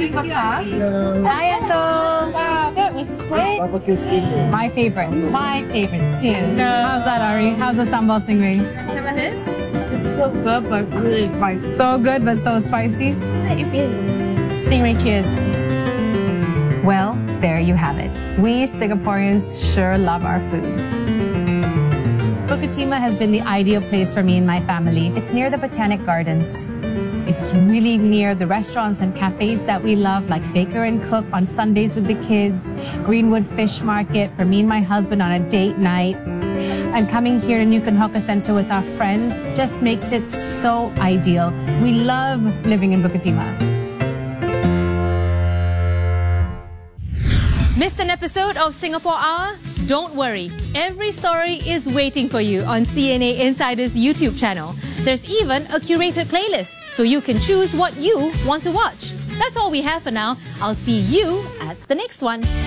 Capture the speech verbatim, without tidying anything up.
Hi, Uncle. Wow, that was quick. Barbecue stingray. My favorite. My favorite too. How's that, Ari? How's the sambal stingray? Some of this? It's so good, but really spicy. So good, but so spicy. Stingray, cheers. Well, there you have it. We Singaporeans sure love our food. Bukit Timah has been the ideal place for me and my family. It's near the Botanic Gardens. It's really near the restaurants and cafes that we love, like Faker and Cook on Sundays with the kids, Greenwood Fish Market for me and my husband on a date night. And coming here to Newcon Hawker Centre with our friends just makes it so ideal. We love living in Bukit Timah. Missed an episode of Singapore Hour? Don't worry, every story is waiting for you on C N A Insider's YouTube channel. There's even a curated playlist, so you can choose what you want to watch. That's all we have for now. I'll see you at the next one.